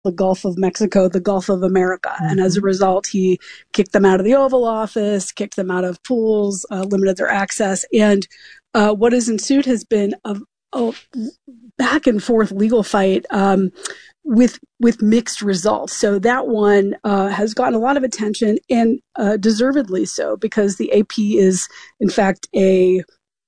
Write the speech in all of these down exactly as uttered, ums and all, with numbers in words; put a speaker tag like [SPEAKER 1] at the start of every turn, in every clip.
[SPEAKER 1] the Gulf of Mexico, the Gulf of America. Mm-hmm. And as a result, he kicked them out of the Oval Office, kicked them out of pools, uh, limited their access. And uh, what has ensued has been a, a back and forth legal fight um, with with mixed results. So that one uh, has gotten a lot of attention, and uh, deservedly so, because the A P is, in fact, a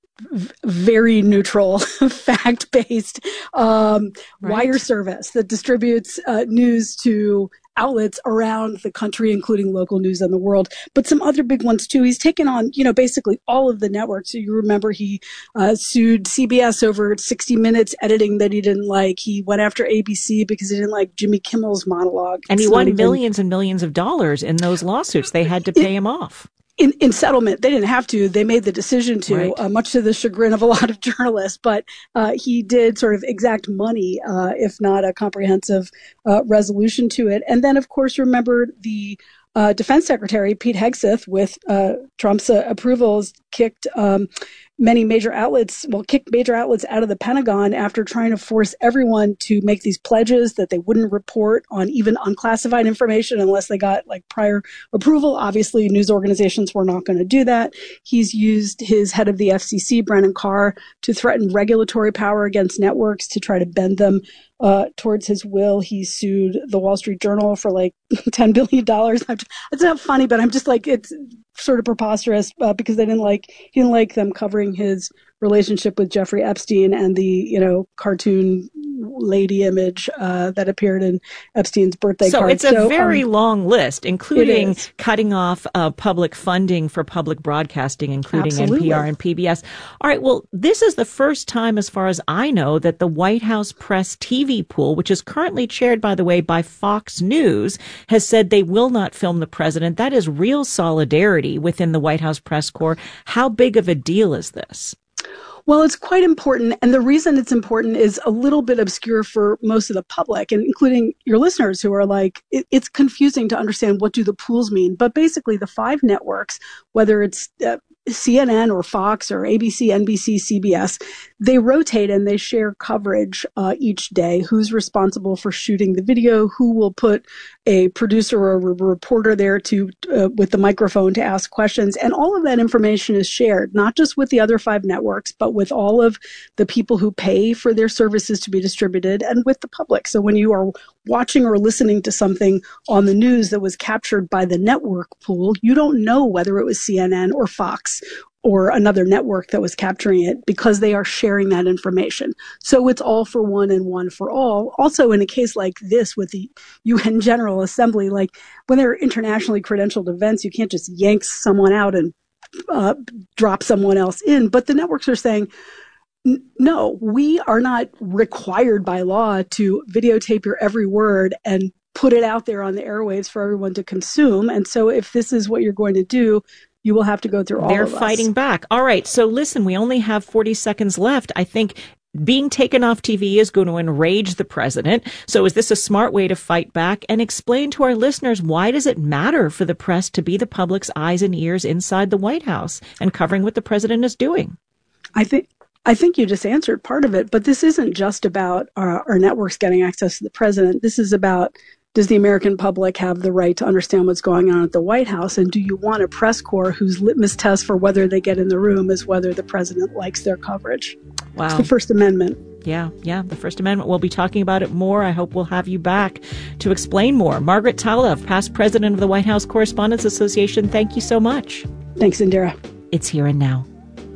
[SPEAKER 1] very neutral, fact-based um, right. wire service that distributes uh, news to outlets around the country, including local news in the world, but some other big ones too. He's taken on, you know, basically all of the networks. So you remember he uh, sued C B S over sixty minutes editing that he didn't like. He went after A B C because he didn't like Jimmy Kimmel's monologue.
[SPEAKER 2] And
[SPEAKER 1] it's
[SPEAKER 2] he won
[SPEAKER 1] even,
[SPEAKER 2] millions and millions of dollars in those lawsuits. They had to pay
[SPEAKER 1] it,
[SPEAKER 2] him off.
[SPEAKER 1] In, in settlement, they didn't have to. They made the decision to,
[SPEAKER 2] right.
[SPEAKER 1] uh, much to the chagrin of a lot of journalists. But uh, he did sort of exact money, uh, if not a comprehensive uh, resolution to it. And then, of course, remember the uh, Defense Secretary, Pete Hegseth, with uh, Trump's uh, approvals, kicked um, many major outlets, well, kicked major outlets out of the Pentagon after trying to force everyone to make these pledges that they wouldn't report on even unclassified information unless they got like prior approval. Obviously, news organizations were not going to do that. He's used his head of the F C C, Brennan Carr, to threaten regulatory power against networks to try to bend them uh, towards his will. He sued the Wall Street Journal for like ten billion dollars. It's not funny, but I'm just like, it's sort of preposterous uh, because they didn't like, he didn't like them covering his relationship with Jeffrey Epstein and the, you know, cartoon lady image uh, that appeared in Epstein's birthday
[SPEAKER 2] so
[SPEAKER 1] card.
[SPEAKER 2] It's a so it's a very um, long list, including cutting off uh, public funding for public broadcasting, including
[SPEAKER 1] Absolutely.
[SPEAKER 2] N P R and P B S. All right, well, this is the first time, as far as I know, that the White House Press T V pool, which is currently chaired, by the way, by Fox News, has said they will not film the president. That is real solidarity within the White House press corps. How big of a deal is this?
[SPEAKER 1] Well, it's quite important. And the reason it's important is a little bit obscure for most of the public, and including your listeners who are like, it, it's confusing to understand what do the pools mean. But basically the five networks, whether it's uh, C N N or Fox or A B C, N B C, C B S, they rotate and they share coverage uh, each day. Who's responsible for shooting the video? Who will put a producer or a reporter there to uh, with the microphone to ask questions? And all of that information is shared, not just with the other five networks, but with all of the people who pay for their services to be distributed and with the public. So when you are watching or listening to something on the news that was captured by the network pool, you don't know whether it was C N N or Fox or another network that was capturing it because they are sharing that information. So it's all for one and one for all. Also, in a case like this with the U N General Assembly, like when they're internationally credentialed events, you can't just yank someone out and uh, drop someone else in. But the networks are saying, no, we are not required by law to videotape your every word and put it out there on the airwaves for everyone to consume. And so if this is what you're going to do, you will have to go through all
[SPEAKER 2] They're
[SPEAKER 1] of us.
[SPEAKER 2] They're fighting back. All right. So listen, we only have forty seconds left. I think being taken off T V is going to enrage the president. So is this a smart way to fight back? And explain to our listeners, why does it matter for the press to be the public's eyes and ears inside the White House and covering what the president is doing?
[SPEAKER 1] I think I think you just answered part of it, but this isn't just about our, our networks getting access to the president. This is about, does the American public have the right to understand what's going on at the White House? And do you want a press corps whose litmus test for whether they get in the room is whether the president likes their coverage?
[SPEAKER 2] Wow.
[SPEAKER 1] It's the First Amendment.
[SPEAKER 2] Yeah, yeah, the First Amendment. We'll be talking about it more. I hope we'll have you back to explain more. Margaret Talev, past president of the White House Correspondents Association, thank you so much.
[SPEAKER 1] Thanks, Indira.
[SPEAKER 2] It's Here and Now.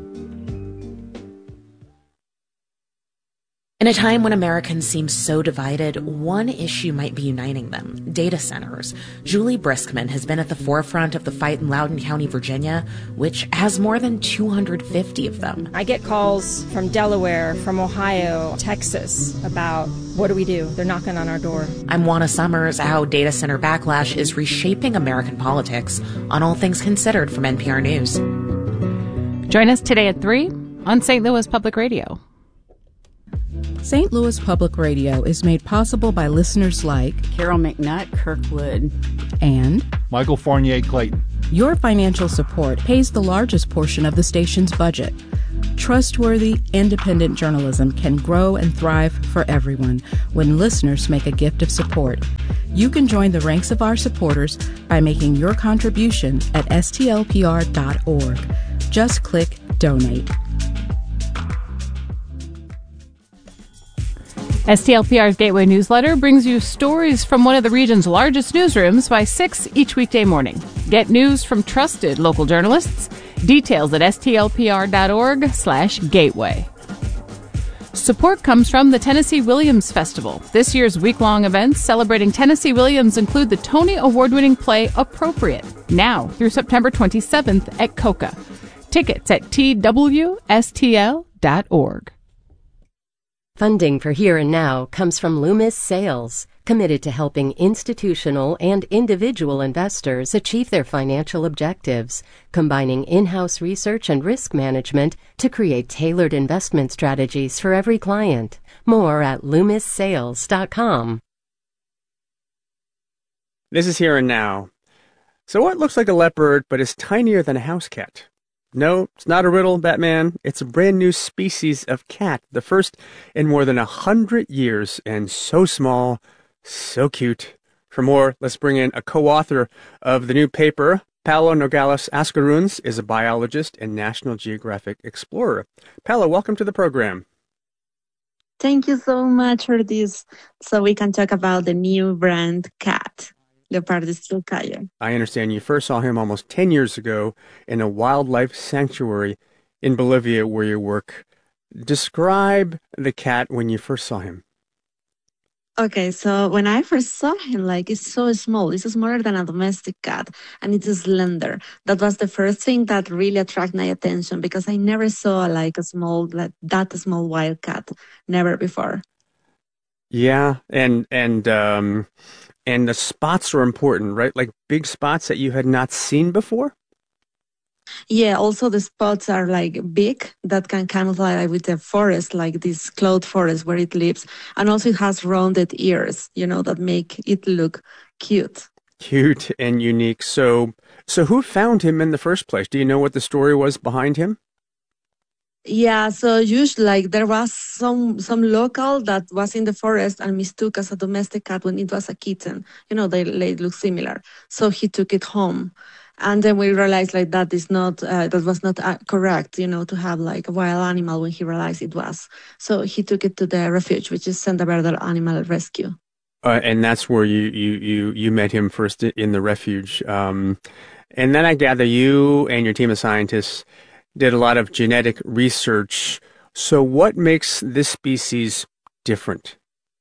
[SPEAKER 3] In a time when Americans seem so divided, one issue might be uniting them: data centers. Julie Briskman has been at the forefront of the fight in Loudoun County, Virginia, which has more than two hundred fifty of them.
[SPEAKER 4] I get calls from Delaware, from Ohio, Texas about, what do we do? They're knocking on our door.
[SPEAKER 3] I'm Juana Summers. How data center backlash is reshaping American politics on All Things Considered from N P R News.
[SPEAKER 5] Join us today at three on Saint Louis Public Radio.
[SPEAKER 6] Saint Louis Public Radio is made possible by listeners like
[SPEAKER 7] Carol McNutt, Kirkwood,
[SPEAKER 6] and
[SPEAKER 8] Michael Fournier Clayton.
[SPEAKER 6] Your financial support pays the largest portion of the station's budget. Trustworthy, independent journalism can grow and thrive for everyone when listeners make a gift of support. You can join the ranks of our supporters by making your contribution at S T L P R dot org. Just click Donate.
[SPEAKER 5] S T L P R's Gateway newsletter brings you stories from one of the region's largest newsrooms by six each weekday morning. Get news from trusted local journalists. Details at S T L P R dot org slash gateway. Support comes from the Tennessee Williams Festival. This year's week-long events celebrating Tennessee Williams include the Tony Award-winning play Appropriate, now through September twenty-seventh at Coca. Tickets at T W S T L dot org.
[SPEAKER 8] Funding for Here and Now comes from Loomis Sales, committed to helping institutional and individual investors achieve their financial objectives, combining in-house research and risk management to create tailored investment strategies for every client. More at loomis sales dot com.
[SPEAKER 9] This is Here and Now. So what looks like a leopard but is tinier than a house cat? No, it's not a riddle, Batman. It's a brand new species of cat, the first in more than a hundred years, and so small, so cute. For more, let's bring in a co-author of the new paper. Paola Nogales Ascaruns is a biologist and National Geographic explorer. Paola, welcome to the program.
[SPEAKER 10] Thank you so much for this, so we can talk about the new brand cat. Leopardus tilcaio.
[SPEAKER 9] I understand you first saw him almost ten years ago in a wildlife sanctuary in Bolivia where you work. Describe the cat when you first saw him.
[SPEAKER 10] Okay, so when I first saw him, like, it's so small. It's smaller than a domestic cat, and it's slender. That was the first thing that really attracted my attention because I never saw, like, a small, like, that small wild cat. Never before.
[SPEAKER 9] Yeah, and, and, um... And the spots are important, right? Like big spots that you had not seen before?
[SPEAKER 10] Yeah, also the spots are like big that can camouflage with the forest, like this cloud forest where it lives. And also it has rounded ears, you know, that make it look cute.
[SPEAKER 9] Cute and unique. So, so who found him in the first place? Do you know what the story was behind him?
[SPEAKER 10] Yeah, so usually like there was some some local that was in the forest and mistook as a domestic cat when it was a kitten. You know, they, they look similar. So he took it home. And then we realized like that is not, uh, that was not uh, correct, you know, to have like a wild animal when he realized it was. So he took it to the refuge, which is Senda Verde Animal Rescue.
[SPEAKER 9] Uh, and that's where you, you, you, you met him first in the refuge. Um, and then I gather you and your team of scientists did a lot of genetic research. So what makes this species different?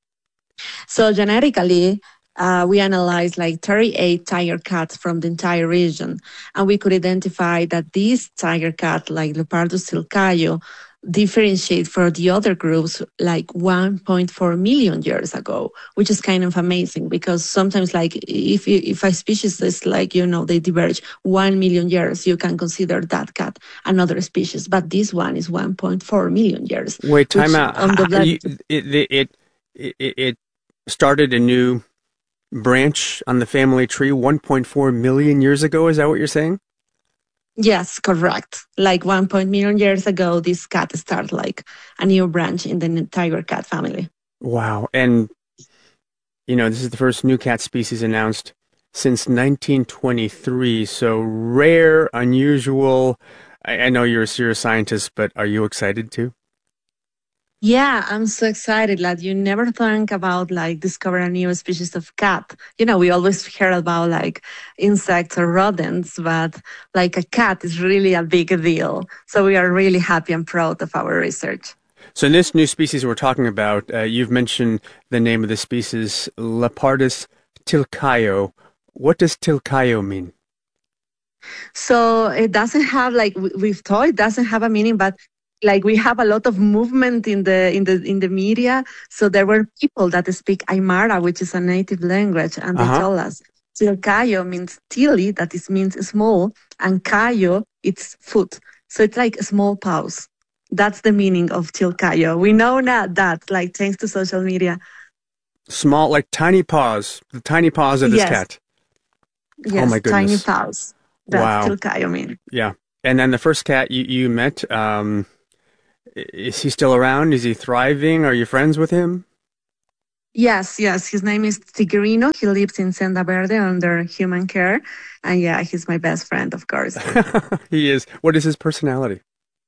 [SPEAKER 10] So genetically, uh, we analyzed like thirty-eight tiger cats from the entire region. And we could identify that this tiger cat, like Leopardus tilcaio, differentiate from the other groups like one point four million years ago, which is kind of amazing because sometimes like if if a species is like, you know, they diverge one million years, you can consider that cat another species. But this one is one point four million years.
[SPEAKER 9] Wait, time out.
[SPEAKER 10] On the
[SPEAKER 9] you, it, it, it, it started a new branch on the family tree one point four million years ago. Is that what you're saying?
[SPEAKER 10] Yes, correct. Like one point million years ago, this cat started like a new branch in the tiger cat family.
[SPEAKER 9] Wow. And, you know, this is the first new cat species announced since nineteen twenty-three. So rare, unusual. I, I know you're a serious scientist, but are you excited too?
[SPEAKER 10] Yeah, I'm so excited. Like you never think about like discovering a new species of cat. You know, we always hear about like insects or rodents, but like a cat is really a big deal. So we are really happy and proud of our research.
[SPEAKER 9] So in this new species we're talking about, uh, you've mentioned the name of the species, Leopardus tilcaio. What does tilcaio mean?
[SPEAKER 10] So it doesn't have like we've thought it doesn't have a meaning, but like we have a lot of movement in the in the in the media. So there were people that speak Aymara, which is a native language, and they uh-huh. tell us tilcaio means tili, that is means small, and caio it's foot. So it's like small paws. That's the meaning of tilcaio. We know now that, like thanks to social media.
[SPEAKER 9] Small, like tiny paws, the tiny paws of this
[SPEAKER 10] yes.
[SPEAKER 9] cat.
[SPEAKER 10] Yes,
[SPEAKER 9] oh my goodness.
[SPEAKER 10] Tiny paws. That's
[SPEAKER 9] wow.
[SPEAKER 10] tilcaio mean.
[SPEAKER 9] Yeah. And then the first cat you, you met, um, Is he still around? Is he thriving? Are you friends with him?
[SPEAKER 10] Yes, yes. His name is Tigurino. He lives in Senda Verde under human care. And yeah, he's my best friend, of course.
[SPEAKER 9] He is. What is his personality?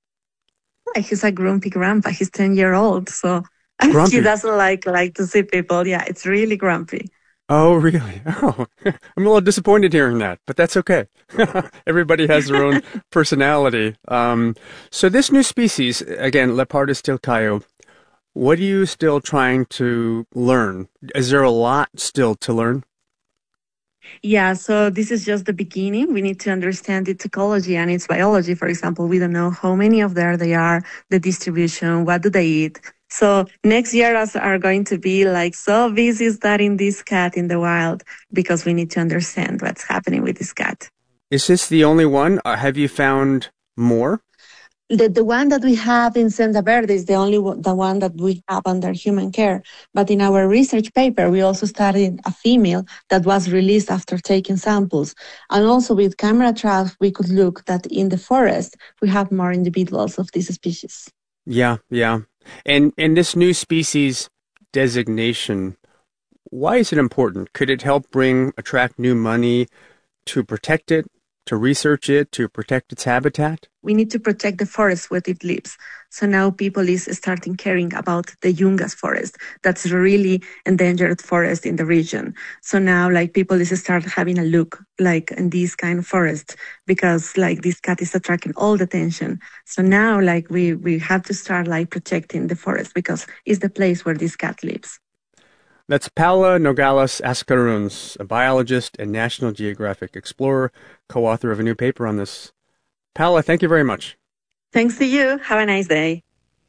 [SPEAKER 10] He's a grumpy grandpa. He's ten years old. So
[SPEAKER 9] Grumpy.
[SPEAKER 10] he doesn't like, like to see people. Yeah, it's really grumpy.
[SPEAKER 9] Oh, really? Oh, I'm a little disappointed hearing that, but that's okay. Everybody has their own personality. Um, so this new species, again, Leopardus tilcaio, what are you still trying to learn? Is there a lot still to learn?
[SPEAKER 10] Yeah, so this is just the beginning. We need to understand its ecology and its biology. For example, we don't know how many of there they are, the distribution, what do they eat. So next year us are going to be like so busy studying this cat in the wild because we need to understand what's happening with this cat.
[SPEAKER 9] Is this the only one? Or have you found more?
[SPEAKER 10] The, the one that we have in Senda Verde is the only one, the one that we have under human care. But in our research paper, we also studied a female that was released after taking samples. And also with camera traps, we could look that in the forest, we have more individuals of this species.
[SPEAKER 9] Yeah, yeah. And, and this new species designation, why is it important? Could it help bring, attract new money to protect it, to research it, to protect its habitat?
[SPEAKER 10] We need to protect the forest where it lives. So now people is starting caring about the Yungas forest. That's a really endangered forest in the region. So now like people is start having a look like in these kind of forests because like this cat is attracting all the attention. So now like we, we have to start like protecting the forest because it's the place where this cat lives.
[SPEAKER 9] That's Paula Nogales Ascaruns, a biologist and National Geographic explorer, co-author of a new paper on this. Paula, thank you very much.
[SPEAKER 10] Thanks to you. Have a nice day.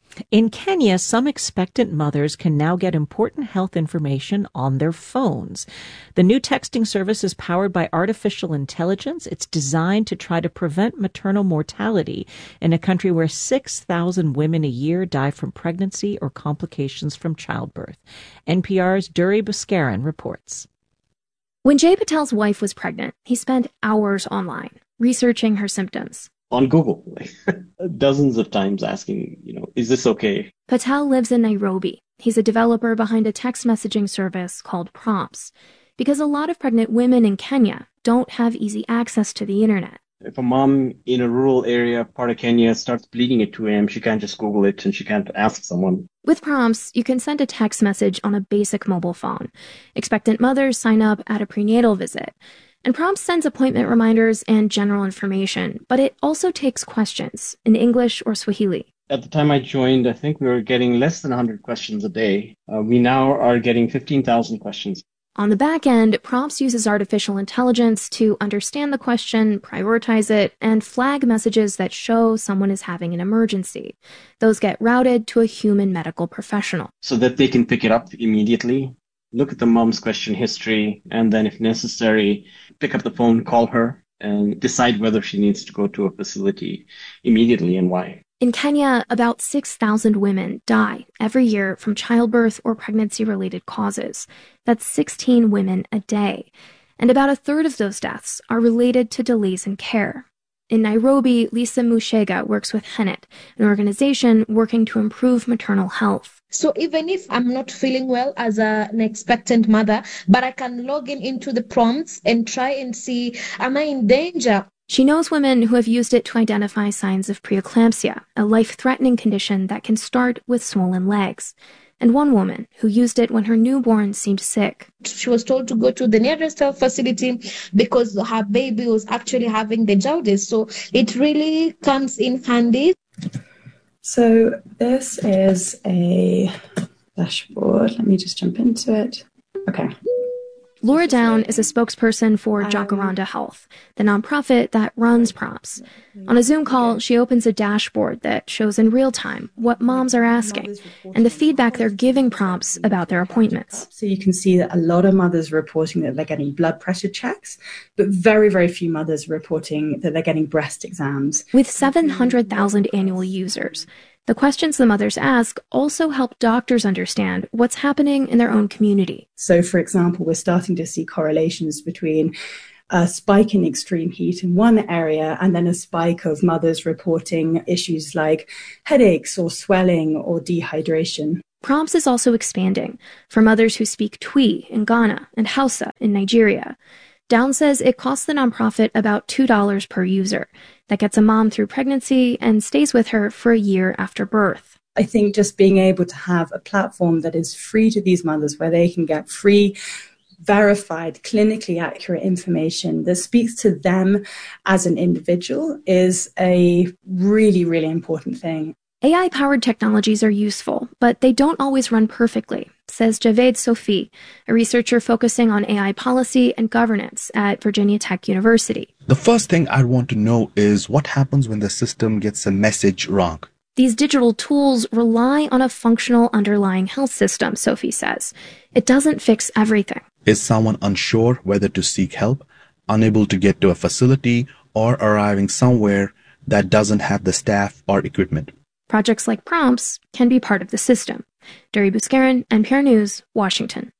[SPEAKER 2] In Kenya, some expectant mothers can now get important health information on their phones. The new texting service is powered by artificial intelligence. It's designed to try to prevent maternal mortality in a country where six thousand women a year die from pregnancy or complications from childbirth. N P R's Duri Buskaran reports.
[SPEAKER 11] When Jay Patel's wife was pregnant, he spent hours online researching her symptoms.
[SPEAKER 12] On Google, like dozens of times asking, you know, is this okay?
[SPEAKER 11] Patel lives in Nairobi. He's a developer behind a text messaging service called Prompts, because a lot of pregnant women in Kenya don't have easy access to the internet.
[SPEAKER 12] If a mom in a rural area, part of Kenya, starts bleeding at two a.m., she can't just Google it and she can't ask someone.
[SPEAKER 11] With Prompts, you can send a text message on a basic mobile phone. Expectant mothers sign up at a prenatal visit. And Prompts sends appointment reminders and general information, but it also takes questions in English or Swahili.
[SPEAKER 12] At the time I joined, I think we were getting less than one hundred questions a day. Uh, we now are getting fifteen thousand questions.
[SPEAKER 11] On the back end, Prompts uses artificial intelligence to understand the question, prioritize it, and flag messages that show someone is having an emergency. Those get routed to a human medical professional.
[SPEAKER 12] So that they can pick it up immediately, look at the mom's question history, and then if necessary, pick up the phone, call her, and decide whether she needs to go to a facility immediately and why.
[SPEAKER 11] In Kenya, about six thousand women die every year from childbirth or pregnancy-related causes. That's sixteen women a day. And about a third of those deaths are related to delays in care. In Nairobi, Lisa Mushega works with Henet, an organization working to improve maternal health.
[SPEAKER 13] So even if I'm not feeling well as a, an expectant mother, but I can log in into the prompts and try and see, am I in danger?
[SPEAKER 11] She knows women who have used it to identify signs of preeclampsia, a life-threatening condition that can start with swollen legs. And one woman who used it when her newborn seemed sick.
[SPEAKER 13] She was told to go to the nearest health facility because her baby was actually having the jaundice. So it really comes in handy.
[SPEAKER 14] So this is a dashboard. Let me just jump into it. Okay.
[SPEAKER 11] Laura Down is a spokesperson for Jacaranda Health, the nonprofit that runs Prompts. On a Zoom call, she opens a dashboard that shows in real time what moms are asking and the feedback they're giving Prompts about their appointments.
[SPEAKER 14] So you can see that a lot of mothers are reporting that they're getting blood pressure checks, but very, very few mothers are reporting that they're getting breast exams.
[SPEAKER 11] With seven hundred thousand annual users, the questions the mothers ask also help doctors understand what's happening in their own community.
[SPEAKER 14] So, for example, we're starting to see correlations between a spike in extreme heat in one area and then a spike of mothers reporting issues like headaches or swelling or dehydration.
[SPEAKER 11] Prompts is also expanding for mothers who speak Twi in Ghana and Hausa in Nigeria. Down says it costs the nonprofit about two dollars per user. That gets a mom through pregnancy and stays with her for a year after birth.
[SPEAKER 14] I think just being able to have a platform that is free to these mothers where they can get free, verified, clinically accurate information that speaks to them as an individual is a really, really important thing.
[SPEAKER 11] A I-powered technologies are useful, but they don't always run perfectly, says Javed Sofi, a researcher focusing on A I policy and governance at Virginia Tech University.
[SPEAKER 15] The first thing I'd want to know is what happens when the system gets a message wrong.
[SPEAKER 11] These digital tools rely on a functional underlying health system, Sophie says. It doesn't fix everything.
[SPEAKER 15] Is someone unsure whether to seek help, unable to get to a facility, or arriving somewhere that doesn't have the staff or equipment?
[SPEAKER 11] Projects like Prompts can be part of the system. Duri Buskaran, N P R News, Washington.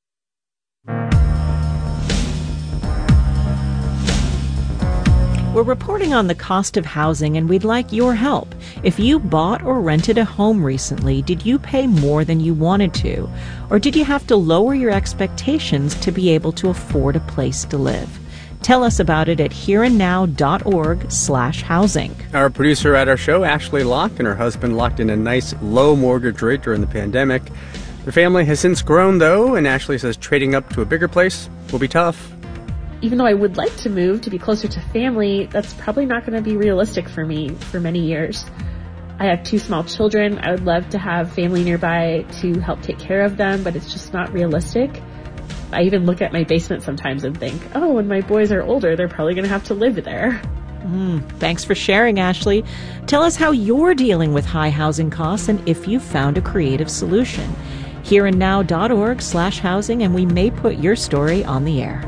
[SPEAKER 2] We're reporting on the cost of housing, and we'd like your help. If you bought or rented a home recently, did you pay more than you wanted to? Or did you have to lower your expectations to be able to afford a place to live? Tell us about it at hereandnow.org slash housing.
[SPEAKER 9] Our producer at our show, Ashley Locke, and her husband locked in a nice low mortgage rate during the pandemic. Their family has since grown, though, and Ashley says trading up to a bigger place will be tough.
[SPEAKER 16] Even though I would like to move to be closer to family, that's probably not going to be realistic for me for many years. I have two small children. I would love to have family nearby to help take care of them, but it's just not realistic. I even look at my basement sometimes and think, oh, when my boys are older, they're probably going to have to live there.
[SPEAKER 2] Mm, thanks for sharing, Ashley. Tell us how you're dealing with high housing costs and if you've found a creative solution. hereandnow.org slash housing, and we may put your story on the air.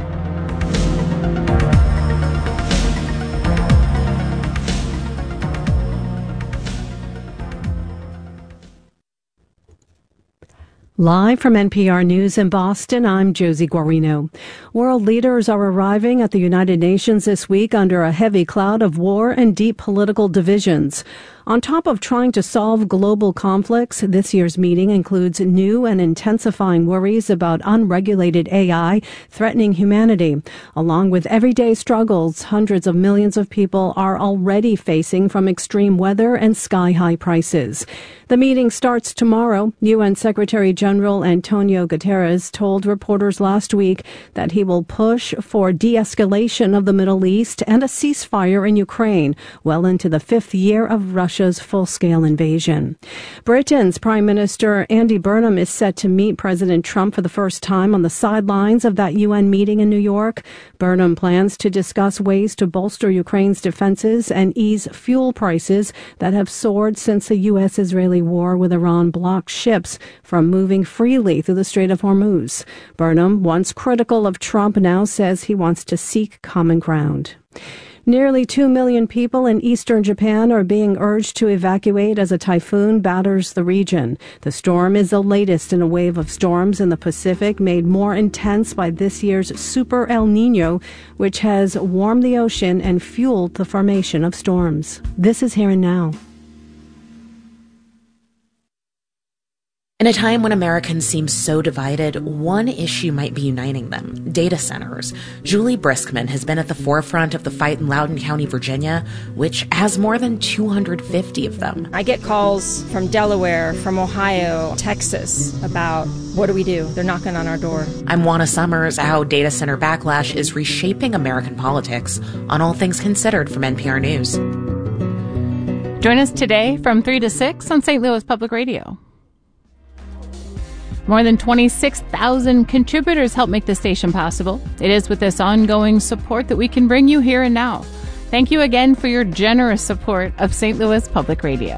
[SPEAKER 17] Live from N P R News in Boston, I'm Josie Guarino. World leaders are arriving at the United Nations this week under a heavy cloud of war and deep political divisions. On top of trying to solve global conflicts, this year's meeting includes new and intensifying worries about unregulated A I threatening humanity. Along with everyday struggles, hundreds of millions of people are already facing from extreme weather and sky-high prices. The meeting starts tomorrow. U N Secretary General Antonio Guterres told reporters last week that he will push for de-escalation of the Middle East and a ceasefire in Ukraine, well into the fifth year of Russia's full-scale invasion. Britain's Prime Minister Andy Burnham is set to meet President Trump for the first time on the sidelines of that U N meeting in New York. Burnham plans to discuss ways to bolster Ukraine's defenses and ease fuel prices that have soared since the U S-Israeli war with Iran blocked ships from moving freely through the Strait of Hormuz. Burnham, once critical of Trump, now says he wants to seek common ground. Nearly two million people in eastern Japan are being urged to evacuate as a typhoon batters the region. The storm is the latest in a wave of storms in the Pacific, made more intense by this year's Super El Nino, which has warmed the ocean and fueled the formation of storms. This is Here and Now.
[SPEAKER 3] In a time when Americans seem so divided, one issue might be uniting them: data centers. Julie Briskman has been at the forefront of the fight in Loudoun County, Virginia, which has more than two hundred fifty of them.
[SPEAKER 4] I get calls from Delaware, from Ohio, Texas about what do we do? They're knocking on our door.
[SPEAKER 3] I'm Juana Summers. How data center backlash is reshaping American politics on All Things Considered from N P R News.
[SPEAKER 5] Join us today from three to six on Saint Louis Public Radio. More than twenty-six thousand contributors help make this station possible. It is with this ongoing support that we can bring you Here and Now. Thank you again for your generous support of Saint Louis Public Radio.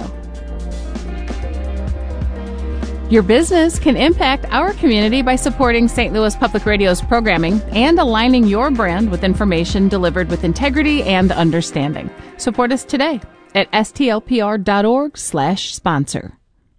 [SPEAKER 5] Your business can impact our community by supporting Saint Louis Public Radio's programming and aligning your brand with information delivered with integrity and understanding. Support us today at stlpr.org slash sponsor.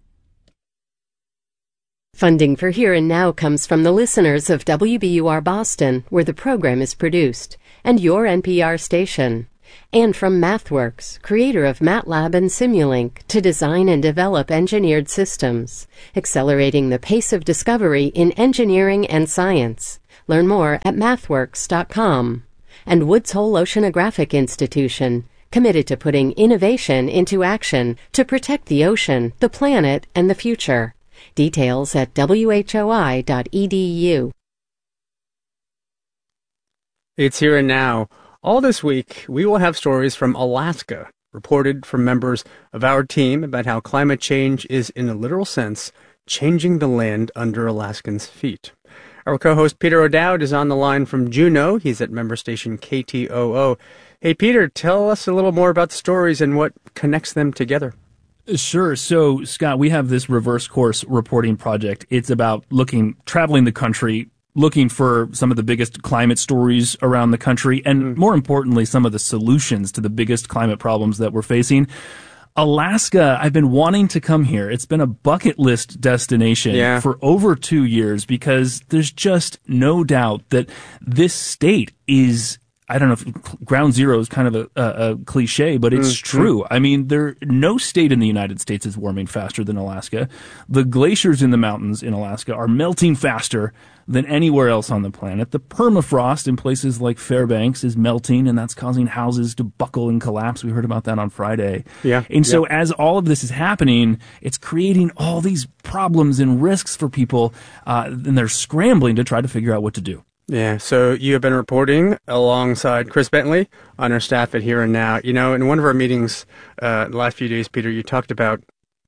[SPEAKER 8] Funding for Here and Now comes from the listeners of W B U R Boston, where the program is produced, and your N P R station. And from MathWorks, creator of MATLAB and Simulink, to design and develop engineered systems, accelerating the pace of discovery in engineering and science. Learn more at mathworks dot com. And Woods Hole Oceanographic Institution, committed to putting innovation into action to protect the ocean, the planet, and the future. Details at w h o i dot e d u.
[SPEAKER 9] It's here and now. All this week, we will have stories from Alaska, reported from members of our team about how climate change is, in a literal sense, changing the land under Alaskans' feet. Our co-host Peter O'Dowd is on the line from Juneau. He's at member station K T O O. Hey, Peter, tell us a little more about the stories and what connects them together.
[SPEAKER 18] Sure. So, Scott, we have this reverse course reporting project. It's about looking, traveling the country, looking for some of the biggest climate stories around the country, and mm. more importantly, some of the solutions to the biggest climate problems that we're facing. Alaska, I've been wanting to come here. It's been a bucket list destination yeah. for over two years because there's just no doubt that this state is, I don't know if ground zero is kind of a, a, a cliche, but it's mm, true. Mm. I mean, there no state in the United States is warming faster than Alaska. The glaciers in the mountains in Alaska are melting faster than anywhere else on the planet. The permafrost in places like Fairbanks is melting, and that's causing houses to buckle and collapse. We heard about that on Friday.
[SPEAKER 9] Yeah.
[SPEAKER 18] And so
[SPEAKER 9] yeah.
[SPEAKER 18] as all of this is happening, it's creating all these problems and risks for people, uh, and they're scrambling to try to figure out what to do.
[SPEAKER 9] Yeah, so you have been reporting alongside Chris Bentley on our staff at Here and Now. You know, in one of our meetings uh, the last few days, Peter, you talked about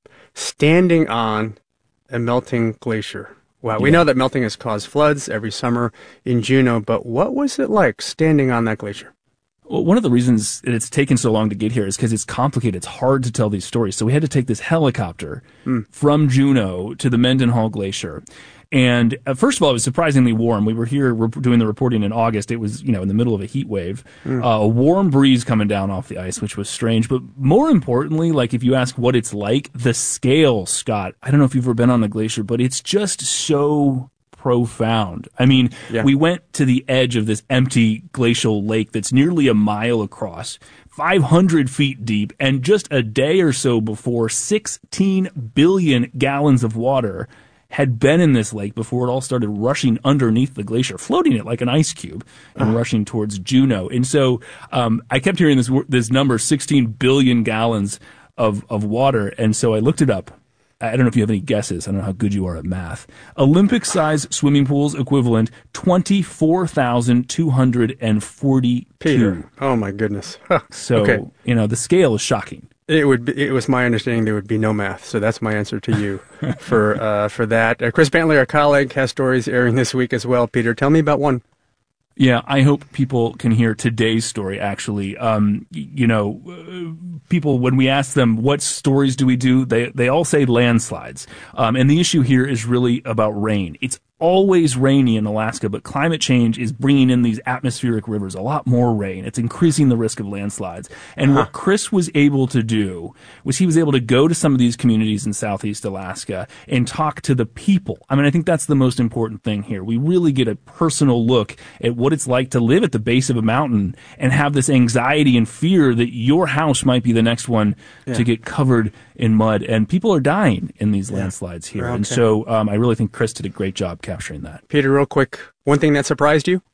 [SPEAKER 9] standing on a melting glacier. Wow, we yeah. know that melting has caused floods every summer in Juneau, but what was it like standing on that glacier?
[SPEAKER 18] Well, one of the reasons that it's taken so long to get here is because it's complicated. It's hard to tell these stories. So we had to take this helicopter mm. from Juneau to the Mendenhall Glacier. And uh, first of all, it was surprisingly warm. We were here re- doing the reporting in August. It was, you know, in the middle of a heat wave, mm. uh, a warm breeze coming down off the ice, which was strange. But more importantly, like if you ask what it's like, the scale, Scott, I don't know if you've ever been on a glacier, but it's just so profound. I mean, yeah. we went to the edge of this empty glacial lake that's nearly a mile across, five hundred feet deep, and just a day or so before, sixteen billion gallons of water had been in this lake before it all started rushing underneath the glacier, floating it like an ice cube and uh-huh. rushing towards Juneau. And so um, I kept hearing this this number, sixteen billion gallons of, of water. And so I looked it up. I don't know if you have any guesses. I don't know how good you are at math. Olympic-sized swimming pools equivalent, twenty-four thousand two hundred forty-two.
[SPEAKER 9] Peter, oh my goodness. Huh.
[SPEAKER 18] So,
[SPEAKER 9] okay.
[SPEAKER 18] you know, the scale is shocking.
[SPEAKER 9] It would. Be, it was my understanding there would be no math, so that's my answer to you for uh, for that. Uh, Chris Bentley, our colleague, has stories airing this week as well. Peter, tell me about one.
[SPEAKER 18] Yeah, I hope people can hear today's story, actually. Um, you know, uh, people, when we ask them what stories do we do, they, they all say landslides. Um, and the issue here is really about rain. It's always rainy in Alaska, but climate change is bringing in these atmospheric rivers, a lot more rain. It's increasing the risk of landslides. And huh. what Chris was able to do was he was able to go to some of these communities in Southeast Alaska and talk to the people. I mean, I think that's the most important thing here. We really get a personal look at what it's like to live at the base of a mountain and have this anxiety and fear that your house might be the next one yeah. to get covered in mud. And people are dying in these yeah. landslides here. Okay. And so um, I really think Chris did a great job capturing that.
[SPEAKER 9] Peter, real quick, one thing that surprised you?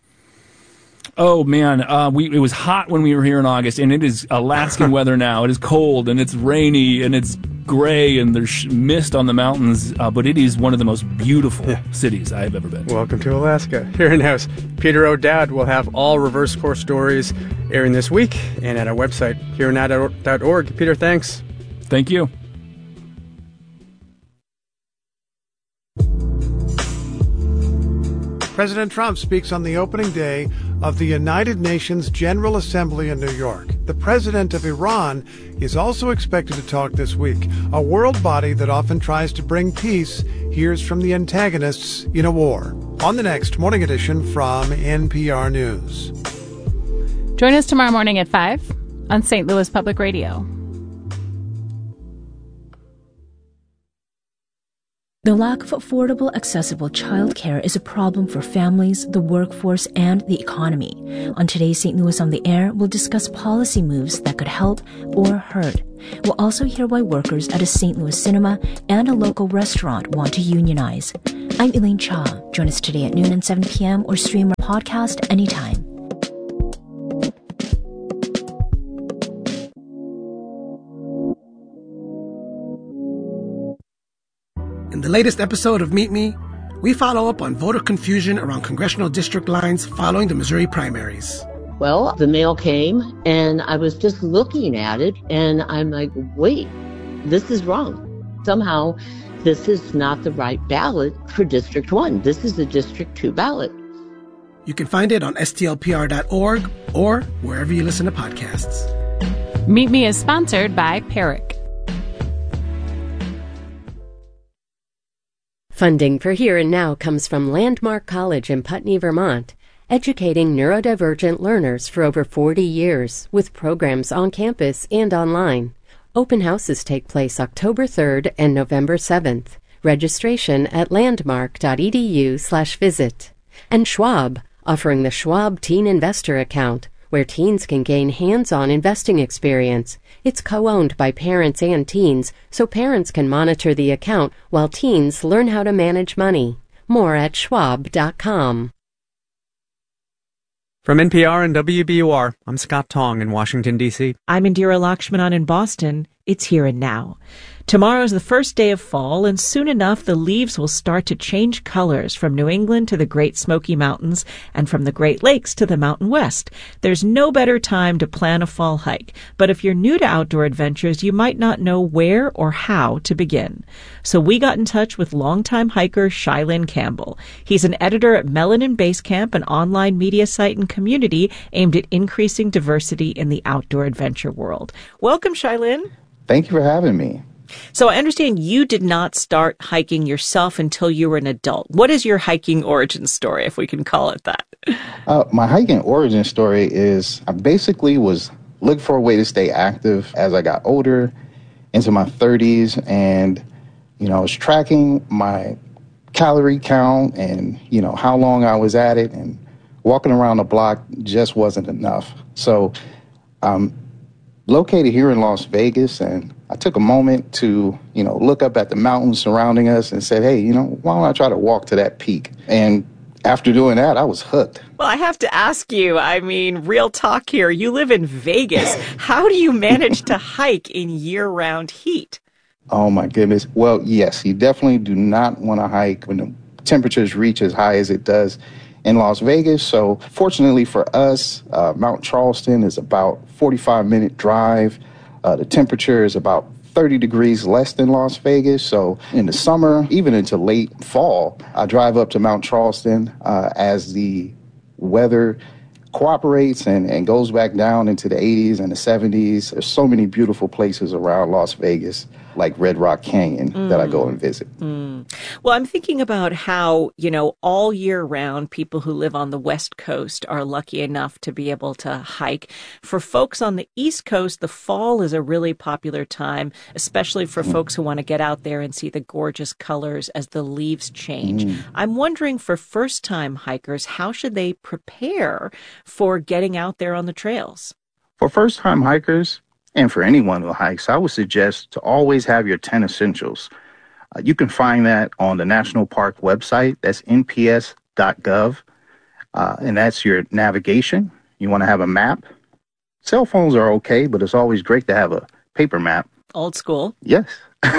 [SPEAKER 18] Oh, man, uh, we it was hot when we were here in August, and it is Alaskan weather now. It is cold, and it's rainy, and it's gray, and there's mist on the mountains, uh, but it is one of the most beautiful yeah. cities I have ever been to.
[SPEAKER 9] Welcome to Alaska. Here in house, Peter O'Dowd will have all reverse course stories airing this week and at our website, here now dot org. Peter, thanks.
[SPEAKER 18] Thank you.
[SPEAKER 19] President Trump speaks on the opening day of the United Nations General Assembly in New York. The president of Iran is also expected to talk this week. A world body that often tries to bring peace hears from the antagonists in a war. On the next Morning Edition from N P R News.
[SPEAKER 5] Join us tomorrow morning at five on Saint Louis Public Radio.
[SPEAKER 20] The lack of affordable, accessible childcare is a problem for families, the workforce, and the economy. On today's Saint Louis on the Air, we'll discuss policy moves that could help or hurt. We'll also hear why workers at a Saint Louis cinema and a local restaurant want to unionize. I'm Elaine Cha. Join us today at noon and seven p.m. or stream our podcast anytime.
[SPEAKER 21] In the latest episode of Meet Me, we follow up on voter confusion around congressional district lines following the Missouri primaries.
[SPEAKER 22] Well, the mail came, and I was just looking at it, and I'm like, wait, this is wrong. Somehow, this is not the right ballot for District one. This is the District two ballot.
[SPEAKER 21] You can find it on S T L P R dot org or wherever you listen to podcasts.
[SPEAKER 5] Meet Me is sponsored by Peric.
[SPEAKER 8] Funding for Here and Now comes from Landmark College in Putney, Vermont, educating neurodivergent learners for over forty years with programs on campus and online. Open houses take place October third and November seventh. Registration at landmark.edu slash visit. And Schwab, offering the Schwab Teen Investor Account, where teens can gain hands-on investing experience. It's co-owned by parents and teens, so parents can monitor the account while teens learn how to manage money. More at schwab dot com.
[SPEAKER 9] From N P R and W B U R, I'm Scott Tong in Washington, D C
[SPEAKER 2] I'm Indira Lakshmanan in Boston. It's Here and Now. Tomorrow's the first day of fall, and soon enough the leaves will start to change colors from New England to the Great Smoky Mountains and from the Great Lakes to the Mountain West. There's no better time to plan a fall hike, but if you're new to outdoor adventures, you might not know where or how to begin. So we got in touch with longtime hiker Shylin Campbell. He's an editor at Melanin Base Camp, an online media site and community aimed at increasing diversity in the outdoor adventure world. Welcome, Shylin.
[SPEAKER 23] Thank you for having me.
[SPEAKER 2] So I understand you did not start hiking yourself until you were an adult. What is your hiking origin story, if we can call it that?
[SPEAKER 23] Uh, my hiking origin story is I basically was looking for a way to stay active as I got older, into my thirties, and, you know, I was tracking my calorie count and, you know, how long I was at it, and walking around the block just wasn't enough. So I'm located here in Las Vegas, and I took a moment to, you know, look up at the mountains surrounding us and said, hey, you know, why don't I try to walk to that peak? And after doing that, I was hooked.
[SPEAKER 2] Well, I have to ask you, I mean, real talk here. You live in Vegas. How do you manage to hike in year-round heat?
[SPEAKER 23] Oh, my goodness. Well, yes, you definitely do not want to hike when the temperatures reach as high as it does in Las Vegas. So fortunately for us, uh, Mount Charleston is about forty-five minute drive. Uh, the temperature is about thirty degrees less than Las Vegas. So in the summer, even into late fall, I drive up to Mount Charleston uh, as the weather cooperates and, and goes back down into the eighties and the seventies. There's so many beautiful places around Las Vegas, like Red Rock Canyon, mm. that I go and visit.
[SPEAKER 2] Mm. Well, I'm thinking about how, you know, all year round, people who live on the West Coast are lucky enough to be able to hike. For folks on the East Coast, the fall is a really popular time, especially for mm. folks who want to get out there and see the gorgeous colors as the leaves change. Mm. I'm wondering, for first-time hikers, how should they prepare for getting out there on the trails?
[SPEAKER 23] For first-time hikers, and for anyone who hikes, I would suggest to always have your ten essentials. Uh, you can find that on the National Park website. That's N P S dot gov. Uh, and that's your navigation. You want to have a map. Cell phones are okay, but it's always great to have a paper map.
[SPEAKER 2] Old school.
[SPEAKER 23] Yes.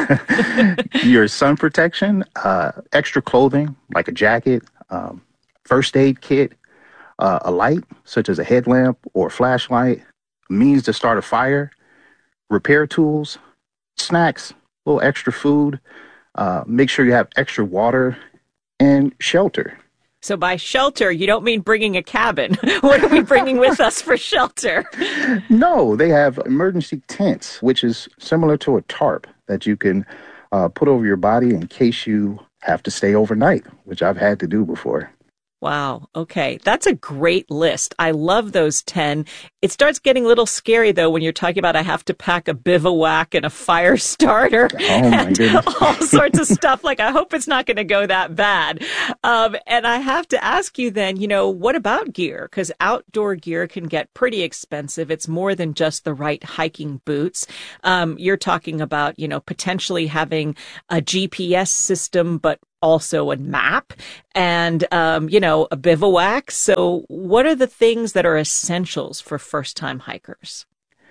[SPEAKER 23] Your sun protection, uh, extra clothing like a jacket, um, first aid kit, uh, a light such as a headlamp or flashlight, means to start a fire, repair tools, snacks, a little extra food, uh, make sure you have extra water, and shelter.
[SPEAKER 2] So by shelter, you don't mean bringing a cabin. What are we bringing with us for shelter?
[SPEAKER 23] No, they have emergency tents, which is similar to a tarp that you can uh, put over your body in case you have to stay overnight, which I've had to do before.
[SPEAKER 2] Wow. Okay. That's a great list. I love those ten. It starts getting a little scary, though, when you're talking about I have to pack a bivouac and a fire starter
[SPEAKER 23] oh, my
[SPEAKER 2] and
[SPEAKER 23] goodness.
[SPEAKER 2] all sorts of stuff. Like, I hope it's not going to go that bad. Um, and I have to ask you then, you know, what about gear? Because outdoor gear can get pretty expensive. It's more than just the right hiking boots. Um, you're talking about, you know, potentially having a G P S system, but also a map and, um, you know, a bivouac. So what are the things that are essentials for first-time hikers?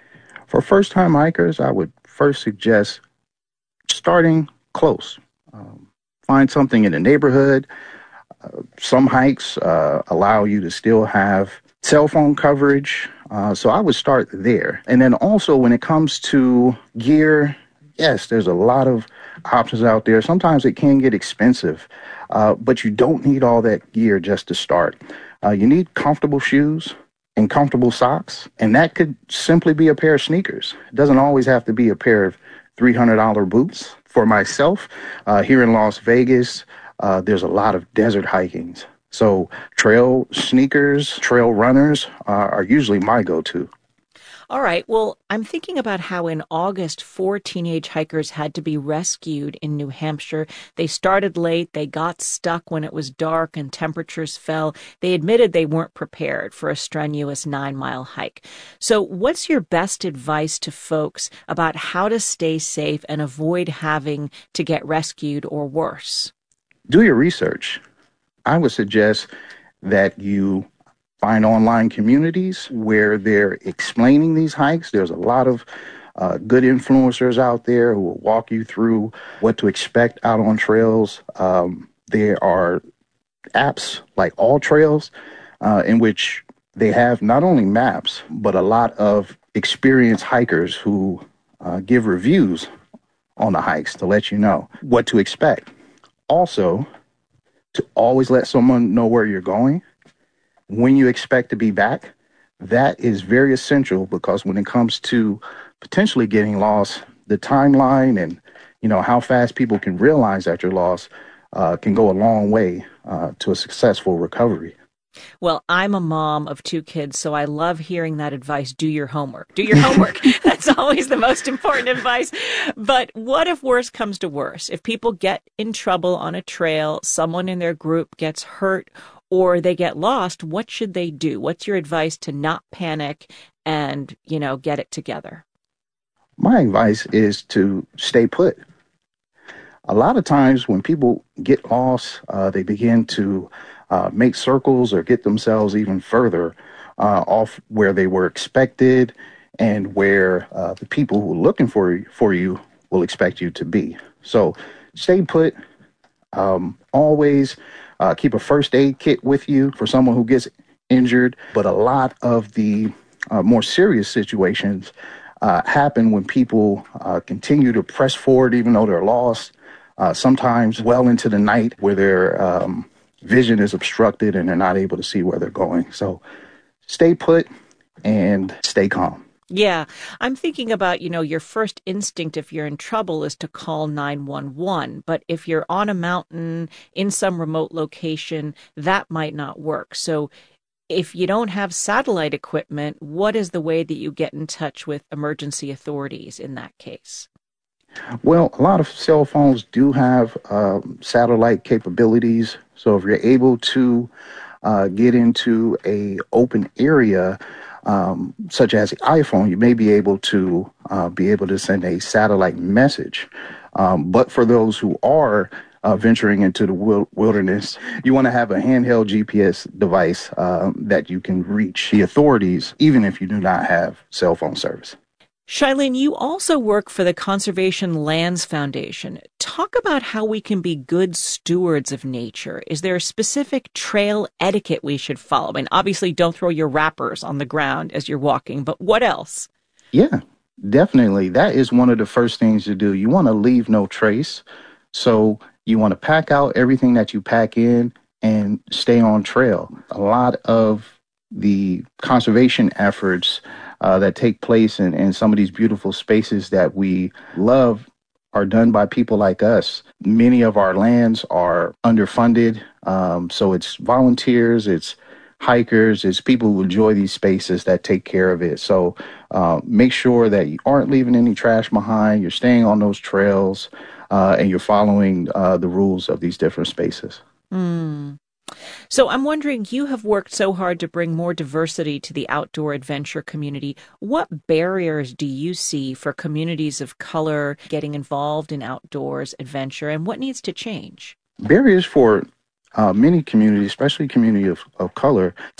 [SPEAKER 23] For first-time hikers, I would first suggest starting close. Um, find something in the neighborhood. Uh, some hikes uh, allow you to still have cell phone coverage. Uh, so I would start there. And then also when it comes to gear, yes, there's a lot of options out there. Sometimes it can get expensive, uh, but you don't need all that gear just to start. Uh, you need comfortable shoes and comfortable socks, and that could simply be a pair of sneakers. It doesn't always have to be a pair of three hundred dollars boots. For myself, uh, here in Las Vegas, uh, there's a lot of desert hikings. So trail sneakers, trail runners uh, are usually my go-to.
[SPEAKER 2] All right. Well, I'm thinking about how in August, four teenage hikers had to be rescued in New Hampshire. They started late. They got stuck when it was dark and temperatures fell. They admitted they weren't prepared for a strenuous nine-mile hike. So what's your best advice to folks about how to stay safe and avoid having to get rescued or worse?
[SPEAKER 23] Do your research. I would suggest that you find online communities where they're explaining these hikes. There's a lot of uh, good influencers out there who will walk you through what to expect out on trails. Um, there are apps like All Trails uh, in which they have not only maps, but a lot of experienced hikers who uh, give reviews on the hikes to let you know what to expect. Also, to always let someone know where you're going, when you expect to be back. That is very essential because when it comes to potentially getting lost, the timeline and, you know, how fast people can realize that you're lost uh, can go a long way uh, to a successful recovery.
[SPEAKER 2] Well, I'm a mom of two kids, so I love hearing that advice. Do your homework. Do your homework. That's always the most important advice. But what if worse comes to worse? If people get in trouble on a trail, someone in their group gets hurt, or they get lost, what should they do? What's your advice to not panic and, you know, get it together?
[SPEAKER 23] My advice is to stay put. A lot of times when people get lost, uh, they begin to uh, make circles or get themselves even further uh, off where they were expected and where uh, the people who are looking for you, for you will expect you to be. So stay put. Um, always Uh, keep a first aid kit with you for someone who gets injured. But a lot of the uh, more serious situations uh, happen when people uh, continue to press forward even though they're lost, uh, sometimes well into the night where their um, vision is obstructed and they're not able to see where they're going. So stay put and stay calm.
[SPEAKER 2] Yeah, I'm thinking about, you know, your first instinct if you're in trouble is to call nine one one. But if you're on a mountain in some remote location, that might not work. So if you don't have satellite equipment, what is the way that you get in touch with emergency authorities in that case?
[SPEAKER 23] Well, a lot of cell phones do have um, satellite capabilities. So if you're able to uh, get into a open area, Um, such as the iPhone, you may be able to uh, be able to send a satellite message. Um, but for those who are uh, venturing into the wil- wilderness, you want to have a handheld G P S device uh, that you can reach the authorities, even if you do not have cell phone service.
[SPEAKER 2] Shailene, you also work for the Conservation Lands Foundation. Talk about how we can be good stewards of nature. Is there a specific trail etiquette we should follow? And obviously don't throw your wrappers on the ground as you're walking, but what else?
[SPEAKER 23] Yeah, definitely. That is one of the first things to do. You want to leave no trace. So you want to pack out everything that you pack in and stay on trail. A lot of the conservation efforts Uh, that take place in, in some of these beautiful spaces that we love are done by people like us. Many of our lands are underfunded, um, so it's volunteers, it's hikers, it's people who enjoy these spaces that take care of it. So uh, make sure that you aren't leaving any trash behind, you're staying on those trails, uh, and you're following uh, the rules of these different spaces.
[SPEAKER 2] Mm. So I'm wondering, you have worked so hard to bring more diversity to the outdoor adventure community. What barriers do you see for communities of color getting involved in outdoors adventure, and what needs to change?
[SPEAKER 23] Barriers for uh, many communities, especially community of, of color,